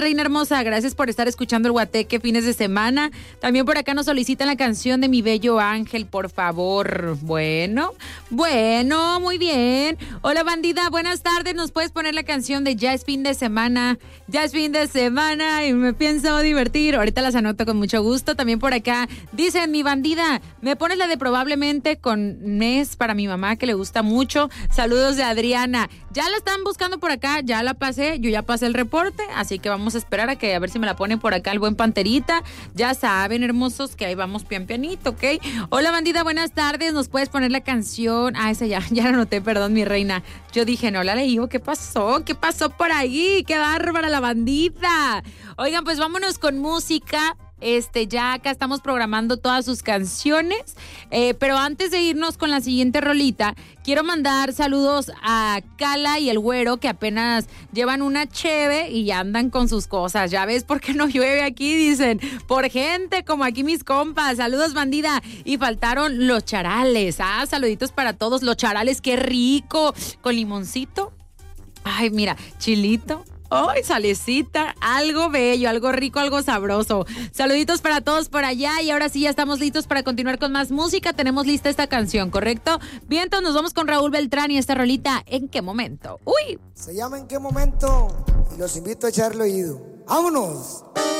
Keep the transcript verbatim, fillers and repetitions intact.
reina hermosa, gracias por estar escuchando el Guateque fines de semana. También por acá nos solicitan la canción de Mi Bello Ángel, por favor. Bueno, bueno, muy bien. Hola, bandida, buenas tardes. ¿Nos puedes poner la canción de Ya es fin de semana? Ya es fin de semana y me pienso divertir. Ahorita las anoto con mucho gusto. También por acá dicen, mi bandida, ¿me pones la de Probablemente con Nes para mi mamá que le gusta mucho? Saludos de Adriana. Ya la están buscando por acá, ya la pasé, yo ya pasé el reporte, así que vamos a esperar a que a ver si me la ponen por acá el buen Panterita. Ya saben, hermosos, que ahí vamos pian pianito, ¿ok? Hola, bandida, buenas tardes. ¿Nos puedes poner la canción? Ah, esa ya, ya la anoté, perdón, mi reina. Yo dije, no la leí, ¿qué pasó? ¿Qué pasó por ahí? ¡Qué bárbara la bandita! Oigan, pues vámonos con música. Este, ya acá estamos programando todas sus canciones, eh, pero antes de irnos con la siguiente rolita, quiero mandar saludos a Cala y el Güero, que apenas llevan una cheve y ya andan con sus cosas. Ya ves por qué no llueve aquí, dicen, por gente como aquí mis compas. Saludos, bandida. Y faltaron los charales. Ah, saluditos para todos los charales, qué rico, con limoncito. Ay, mira, chilito. ¡Ay, salecita! Algo bello, algo rico, algo sabroso. Saluditos para todos por allá y ahora sí ya estamos listos para continuar con más música. Tenemos lista esta canción, ¿correcto? Bien, entonces nos vamos con Raúl Beltrán y esta rolita, ¿En qué momento? ¡Uy! Se llama ¿En qué momento? Y los invito a echarle oído. ¡Vámonos!